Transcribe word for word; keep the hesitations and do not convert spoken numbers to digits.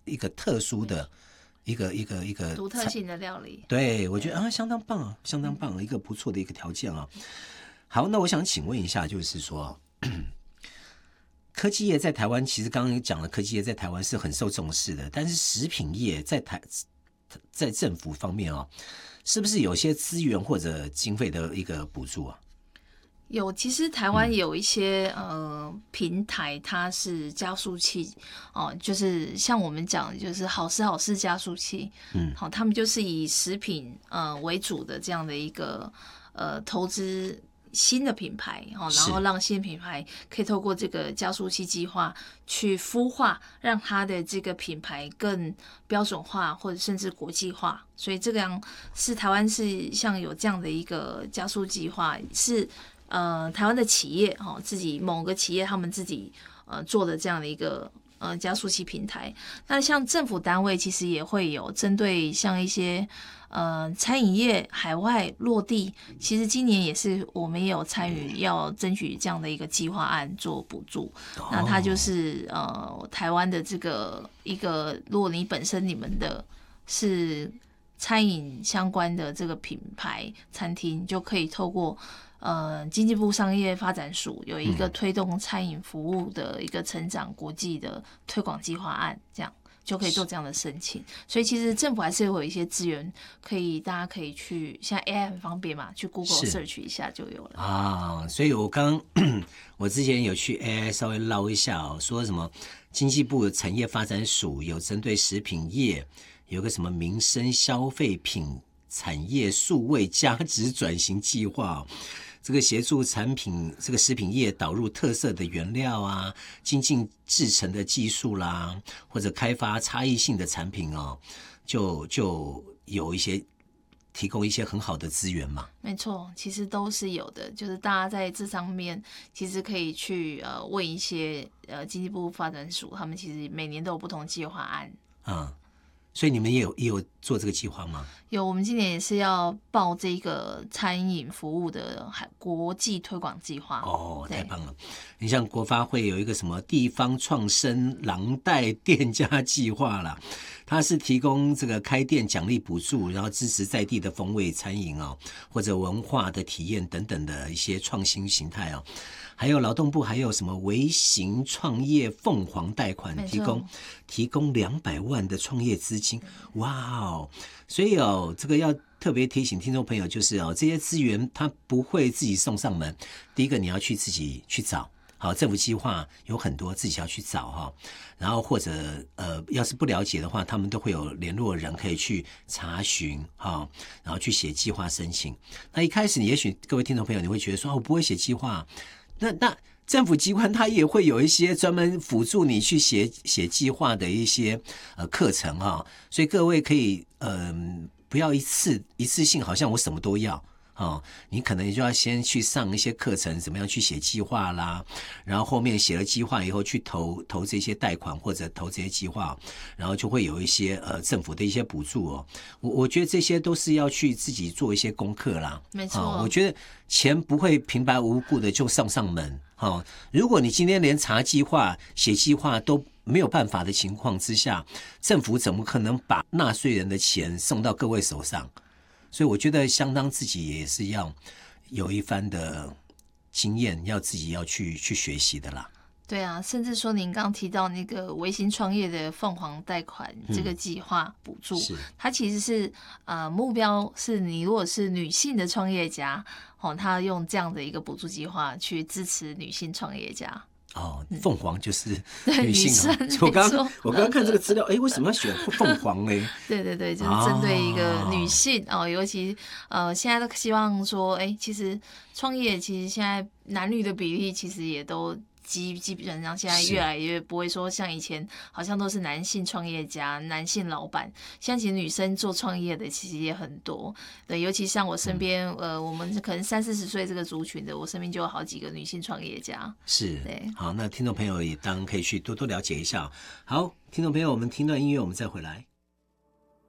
一个特殊的一个一个一个独特性的料理。 对，我觉得啊，相当棒啊，相当棒，一个不错的一个条件啊。好，那我想请问一下，就是说，科技业在台湾，其实刚刚讲了，科技业在台湾是很受重视的，但是食品业在台在政府方面啊，是不是有些资源或者经费的一个补助啊？ 有，其实台湾有一些、嗯、呃平台，它是加速器哦、呃，就是像我们讲的，就是好事好事加速器，嗯，好，他们就是以食品呃为主的这样的一个呃投资新的品牌，然后让新的品牌可以透过这个加速器计划去孵化，让它的这个品牌更标准化，或者甚至国际化。所以这个样是台湾是像有这样的一个加速计划是。呃，台湾的企业哈、哦，自己某个企业他们自己呃做的这样的一个呃加速器平台。那像政府单位其实也会有针对像一些呃餐饮业海外落地，其实今年也是我们也有参与要争取这样的一个计划案做补助。哦、那它就是呃台湾的这个一个，如果你本身你们的是餐饮相关的这个品牌餐厅，就可以透过。呃，经济部商业发展署有一个推动餐饮服务的一个成长国际的推广计划案，这样就可以做这样的申请。所以其实政府还是有一些资源，可以大家可以去，现在 A I 很方便嘛，去 Google search 一下就有了啊。所以我刚我之前有去 A I 稍微捞一下哦，说什么经济部产业发展署有针对食品业有个什么民生消费品产业数位价值转型计划。这个协助产品这个食品业导入特色的原料啊，精进制成的技术啦，或者开发差异性的产品哦，就就有一些提供一些很好的资源嘛。 没错，其实都是有的，就是大家在这上面其实可以去呃问一些呃经济部发展署，他们其实每年都有不同计划案。 嗯。所以你们也有也有做这个计划吗？ 有，我们今年也是要报这个餐饮服务的国际推广计划。 哦，太棒了！你像国发会有一个什么地方创生廊带店家计划啦，它是提供这个开店奖励补助，然后支持在地的风味餐饮哦，或者文化的体验等等的一些创新形态哦。还有劳动部还有什么微型创业凤凰贷款，提供提供两百万的创业资金，哇哦！所以哦，这个要特别提醒听众朋友，就是哦，这些资源它不会自己送上门，第一个你要去自己去找。好，政府计划有很多自己要去找哈，然后或者呃，要是不了解的话，他们都会有联络人可以去查询哈，然后去写计划申请。那一开始你也许各位听众朋友你会觉得说，哦，我不会写计划。那那政府机关它也会有一些专门辅助你去写写计划的一些呃课程哈、哦，所以各位可以嗯、呃、不要一次一次性好像我什么都要哦，你可能就要先去上一些课程，怎么样去写计划啦，然后后面写了计划以后去投投这些贷款或者投这些计划，然后就会有一些呃政府的一些补助哦。我我觉得这些都是要去自己做一些功课啦。 没错、 哦，我觉得钱不会平白无故的就上上门。哦，如果你今天连查计划、写计划都没有办法的情况之下，政府怎么可能把纳税人的钱送到各位手上？所以我觉得相当自己也是要有一番的经验，要自己要去去学习的啦。 对啊，甚至说您刚提到那个微型创业的凤凰贷款这个计划补助，嗯、它其实是呃目标是你如果是女性的创业家，哦，他用这样的一个补助计划去支持女性创业家。 哦，凤凰就是女性啊！我刚我刚刚看这个资料，哎，为什么要选凤凰呢？ 对对对，就是针对一个女性哦，哦尤其呃，现在都希望说，哎，其实创业其实现在男女的比例其实也都。基基本上现在越来越不会说像以前好像都是男性创业家、男性老板，现在其实女生做创业的其实也很多。对，尤其像我身边、嗯、呃，我们可能三四十岁这个族群的，我身边就有好几个女性创业家。 是，对，好，那听众朋友也当然可以去多多了解一下。好，听众朋友，我们听段音乐，我们再回来。